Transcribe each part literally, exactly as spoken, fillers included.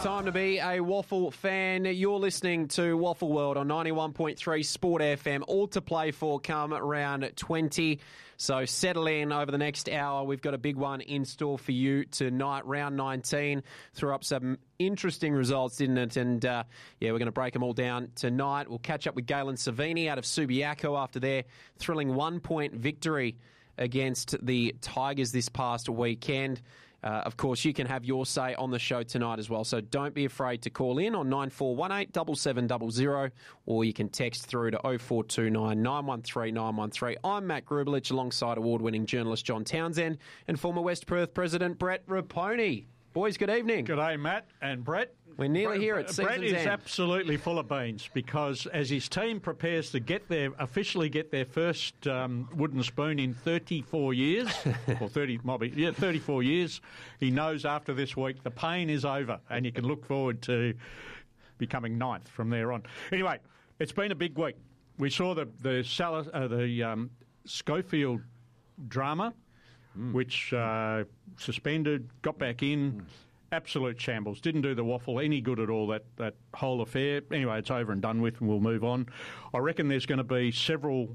Time to be a Waffle fan. You're listening to Waffle World on ninety-one point three Sport F M. All to play for come round twenty. So settle in over the next hour. We've got a big one in store for you tonight. Round nineteen threw up some interesting results, didn't it? And uh, yeah, we're going to break them all down tonight. We'll catch up with Galen Savini out of Subiaco after their thrilling one-point victory against the Tigers this past weekend. Uh, of course, you can have your say on the show tonight as well, so don't be afraid to call in on nine four one eight, seven seven zero zero, or you can text through to oh four two nine, nine one three, nine one three. I'm Matt Grubelich alongside award-winning journalist John Townsend and former West Perth President Brett Raponi. Boys, good evening. Good day, Matt and Brett. We're nearly Brett, here at season's Brett is end. absolutely full of beans because as his team prepares to get their officially get their first um, wooden spoon in thirty-four years, or thirty, might be, yeah, thirty-four years, he knows after this week the pain is over and you can look forward to becoming ninth from there on. Anyway, it's been a big week. We saw the the, Sal- uh, the um, Schofield drama. Mm. Which uh, suspended, got back in, mm. absolute shambles. Didn't do the Waffle any good at all, that, that whole affair. Anyway, it's over and done with and we'll move on. I reckon there's going to be several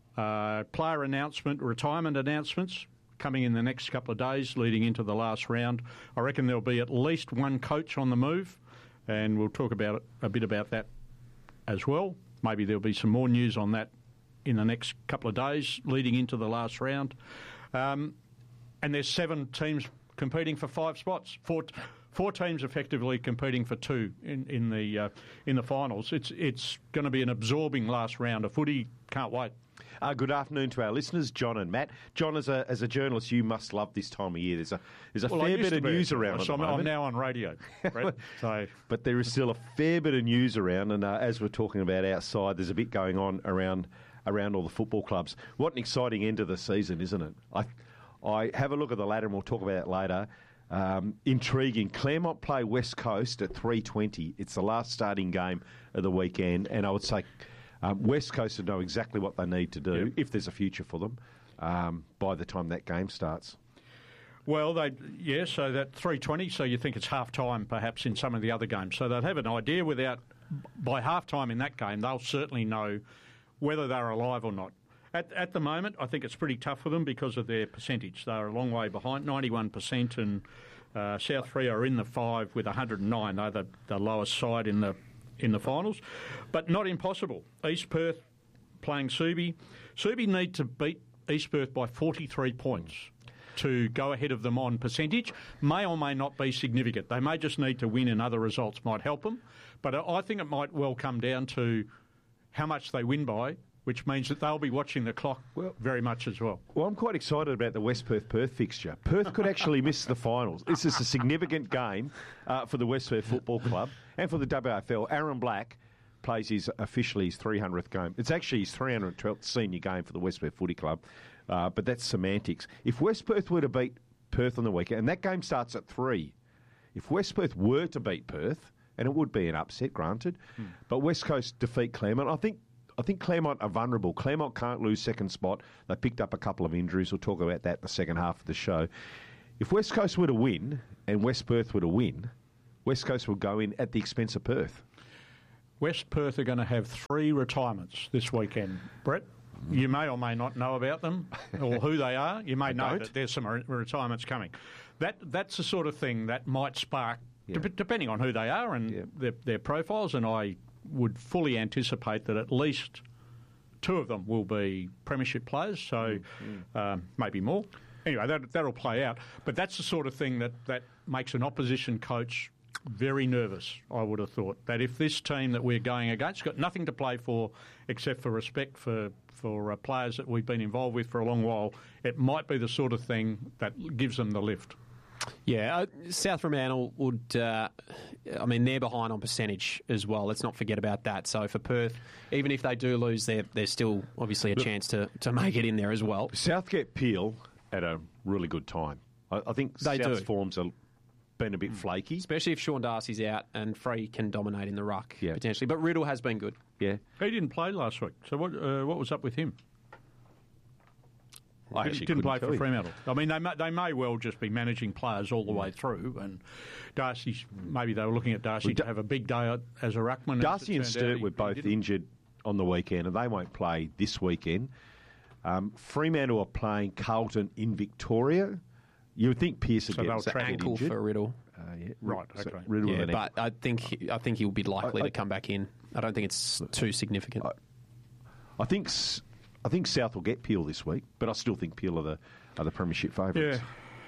uh, player announcement, retirement announcements coming in the next couple of days leading into the last round. I reckon there'll be at least one coach on the move and we'll talk about it, a bit about that as well. Maybe there'll be some more news on that in the next couple of days leading into the last round. Um, and there's seven teams competing for five spots. Four, four teams effectively competing for two in, in the uh, in the finals. It's it's going to be an absorbing last round of footy. Can't wait. Uh, good afternoon to our listeners, John and Matt. John, as a as a journalist, you must love this time of year. There's a there's a well, fair bit of news around. So at the I'm, moment. I'm now on radio, Brett, so. But there is still a fair bit of news around, and uh, as we're talking about outside, there's a bit going on around around all the football clubs. What an exciting end of the season, isn't it? I I have a look at the ladder, and we'll talk about it later. Um, intriguing. Claremont play West Coast at three twenty. It's the last starting game of the weekend, and I would say um, West Coast would know exactly what they need to do, yep. if there's a future for them, um, by the time that game starts. Well, they yeah, so that three twenty, so you think it's half-time perhaps in some of the other games. So they'd have an idea without, by half-time in that game, they'll certainly know whether they're alive or not. At at the moment, I think it's pretty tough for them because of their percentage. They're a long way behind, ninety-one percent, and uh, South Free are in the five with one hundred nine. They're the, the lowest side in the in the finals, but not impossible. East Perth playing Subi. Subi need to beat East Perth by forty-three points to go ahead of them on percentage. May or may not be significant. They may just need to win and other results might help them, but I think it might well come down to how much they win by, which means that they'll be watching the clock well, very much as well. Well, I'm quite excited about the West Perth-Perth fixture. Perth could actually miss the finals. This is a significant game uh, for the West Perth Football Club and for the W A F L. Aaron Black plays his officially his three hundredth game. It's actually his three hundred twelfth senior game for the West Perth Footy Club, uh, but that's semantics. If West Perth were to beat Perth on the weekend, and that game starts at three, if West Perth were to beat Perth, and it would be an upset, granted, hmm. but West Coast defeat Claremont, I think I think Claremont are vulnerable. Claremont can't lose second spot. They picked up a couple of injuries. We'll talk about that in the second half of the show. If West Coast were to win and West Perth were to win, West Coast will go in at the expense of Perth. West Perth are going to have three retirements this weekend, Brett. You may or may not know about them or who they are. You may I know don't. that there's some re- retirements coming. That That's the sort of thing that might spark, yeah. de- depending on who they are and yeah. their, their profiles, and I would fully anticipate that at least two of them will be premiership players, so mm. um, maybe more. Anyway, that, that'll play out. But that's the sort of thing that, that makes an opposition coach very nervous, I would have thought, that if this team that we're going against got nothing to play for except for respect for, for uh, players that we've been involved with for a long while, it might be the sort of thing that gives them the lift. Yeah, uh, South Fremantle would, uh, I mean, they're behind on percentage as well. Let's not forget about that. So for Perth, even if they do lose, there's still obviously a Look, chance to, to make it in there as well. South get Peel at a really good time. I, I think they South's do. forms are been a bit flaky. Especially if Sean Darcy's out and Free can dominate in the ruck, yeah. potentially. But Riddle has been good. Yeah. He didn't play last week. So what uh, what was up with him? I actually didn't play couldn't for tell you. Fremantle. I mean, they may, they may well just be managing players all the way through. And Darcy, maybe they were looking at Darcy Well, to Da- have a big day as a ruckman. Darcy and As it turned out, Sturt he- were he both didn't. injured on the weekend, and they won't play this weekend. Um, Fremantle are playing Carlton in Victoria. You would think Pearce would So get they'll track Ankle injured. for Riddle. Uh, yeah. Right, So okay. Riddle Yeah, with an but I think he, I think he'll be likely I- I- to come back in. I don't think it's too significant. I think S- I think South will get Peel this week, but I still think Peel are the are the premiership favourites.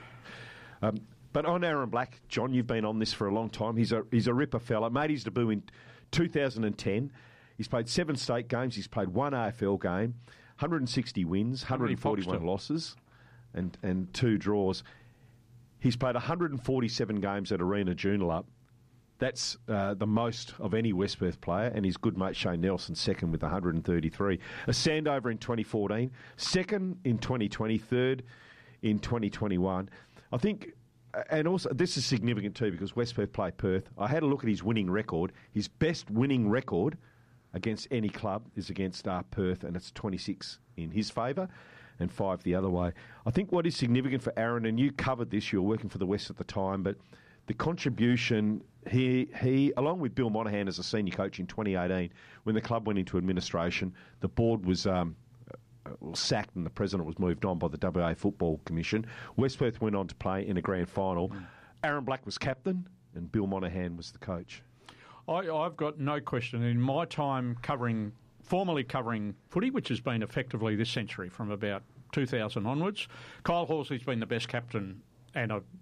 Yeah. Um, but on Aaron Black, John, you've been on this for a long time. He's a he's a ripper fella. Made his debut in two thousand ten. He's played seven state games. He's played one A F L game, one hundred sixty wins, How many one hundred forty-one Foxtel? losses, and and two draws. He's played one hundred forty-seven games at Arena Joondalup. That's uh, the most of any West Perth player, and his good mate Shane Nelson second with one hundred thirty-three. A Sandover in twenty fourteen, second in twenty twenty, third in twenty twenty-one. I think, and also this is significant too because West Perth play Perth. I had a look at his winning record. His best winning record against any club is against uh, Perth, and it's twenty-six in his favour and five the other way. I think what is significant for Aaron, and you covered this, you were working for the West at the time, but the contribution, he, he along with Bill Monahan as a senior coach in twenty eighteen, when the club went into administration, the board was um, was sacked and the president was moved on by the W A Football Commission. West Perth went on to play in a grand final. Mm. Aaron Black was captain and Bill Monahan was the coach. I, I've got no question. In my time covering, formerly covering footy, which has been effectively this century from about two thousand onwards, Kyle Horsley's been the best captain, and I,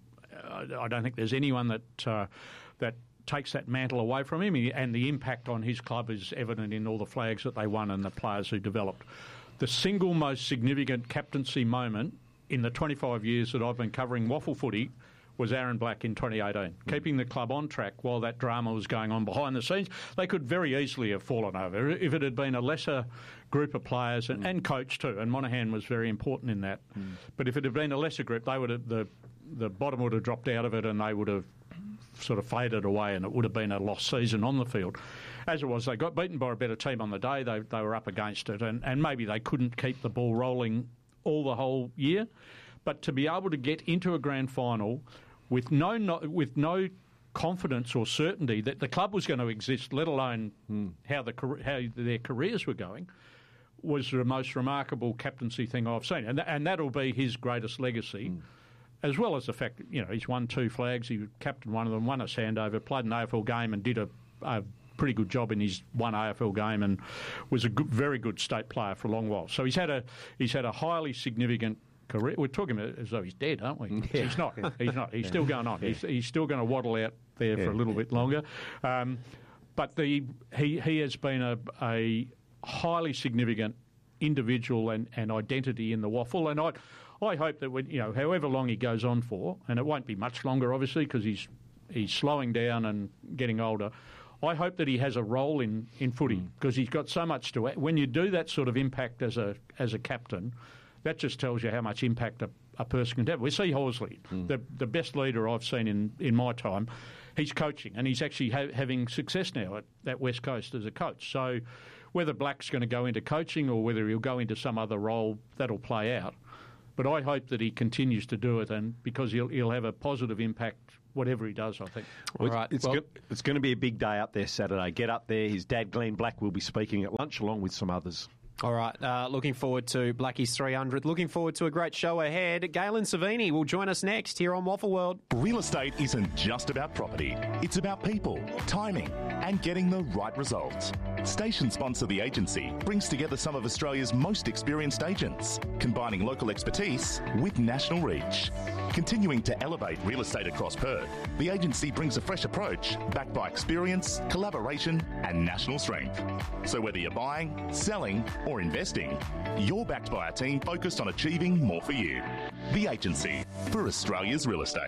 I don't think there's anyone that uh, that takes that mantle away from him, and the impact on his club is evident in all the flags that they won and the players who developed. The single most significant captaincy moment in the twenty-five years that I've been covering waffle footy was Aaron Black in twenty eighteen, mm. keeping the club on track while that drama was going on behind the scenes. They could very easily have fallen over if it had been a lesser group of players and, mm. and coach too, and Monahan was very important in that. Mm. But if it had been a lesser group, they would have, the the bottom would have dropped out of it and they would have sort of faded away and it would have been a lost season on the field. As it was, they got beaten by a better team on the day. They they were up against it, and, and maybe they couldn't keep the ball rolling all the whole year. But to be able to get into a grand final with no, no with no confidence or certainty that the club was going to exist, let alone mm. how the how their careers were going, was the most remarkable captaincy thing I've seen, and and that'll be his greatest legacy. Mm. As well as the fact that, you know, he's won two flags, he captained one of them, won a Sandover, played an A F L game and did a, a pretty good job in his one A F L game and was a good, very good state player for a long while. So he's had a he's had a highly significant career. We're talking about as though he's dead, aren't we? Yeah. He's not. He's not. He's yeah. still going on. Yeah. He's, he's still going to waddle out there yeah. for a little bit longer. Um, but the he he has been a, a highly significant individual and, and identity in the waffle, and I. I hope that when, you know, however long he goes on for, and it won't be much longer, obviously, because he's he's slowing down and getting older. I hope that he has a role in, in footy because mm. he's got so much to. When you do that sort of impact as a as a captain, that just tells you how much impact a, a person can have. We see Horsley, mm. the the best leader I've seen in, in my time. He's coaching and he's actually ha- having success now at, at West Coast as a coach. So whether Black's going to go into coaching or whether he'll go into some other role, that'll play out. But I hope that he continues to do it, and because he'll he'll have a positive impact, whatever he does, I think. Well, right. It's, well, go, it's going to be a big day up there Saturday. Get up there. His dad, Glenn Black, will be speaking at lunch along with some others. All right. Uh, looking forward to Blackie's three hundredth. Looking forward to a great show ahead. Galen Savini will join us next here on Waffle World. Real estate isn't just about property. It's about people, timing, and getting the right results. Station sponsor The Agency brings together some of Australia's most experienced agents, combining local expertise with national reach. Continuing to elevate real estate across Perth, The Agency brings a fresh approach backed by experience, collaboration, and national strength. So whether you're buying, selling, or investing, you're backed by a team focused on achieving more for you. The Agency, for Australia's real estate.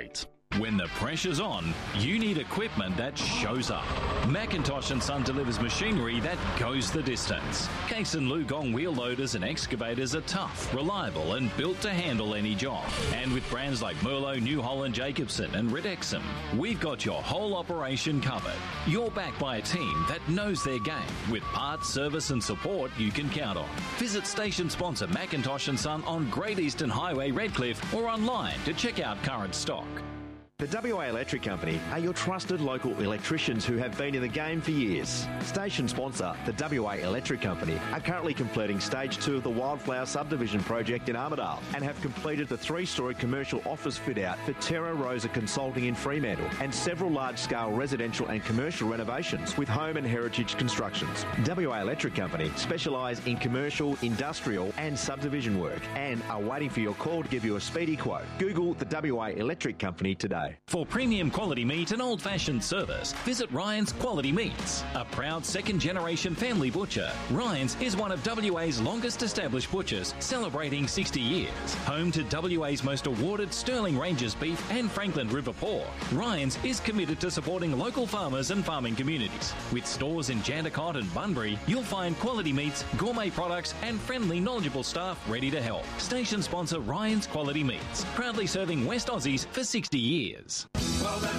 When the pressure's on, you need equipment that shows up. Macintosh and Son delivers machinery that goes the distance. Case and Lugong wheel loaders and excavators are tough, reliable and built to handle any job. And with brands like Merlo, New Holland, Jacobson and Ridexum, we've got your whole operation covered. You're backed by a team that knows their game with parts, service and support you can count on. Visit station sponsor Macintosh and Son on Great Eastern Highway, Redcliffe, or online to check out current stock. The W A Electric Company are your trusted local electricians who have been in the game for years. Station sponsor, the W A Electric Company, are currently completing stage two of the Wildflower subdivision project in Armidale and have completed the three-storey commercial office fit-out for Terra Rosa Consulting in Fremantle and several large-scale residential and commercial renovations with Home and Heritage Constructions. W A Electric Company specialise in commercial, industrial and subdivision work and are waiting for your call to give you a speedy quote. Google the W A Electric Company today. For premium quality meat and old-fashioned service, visit Ryan's Quality Meats. A proud second-generation family butcher, Ryan's is one of W A's longest-established butchers, celebrating sixty years. Home to W A's most awarded Sterling Ranges beef and Franklin River pork, Ryan's is committed to supporting local farmers and farming communities. With stores in Jandakot and Bunbury, you'll find quality meats, gourmet products and friendly, knowledgeable staff ready to help. Station sponsor Ryan's Quality Meats, proudly serving West Aussies for sixty years. Well,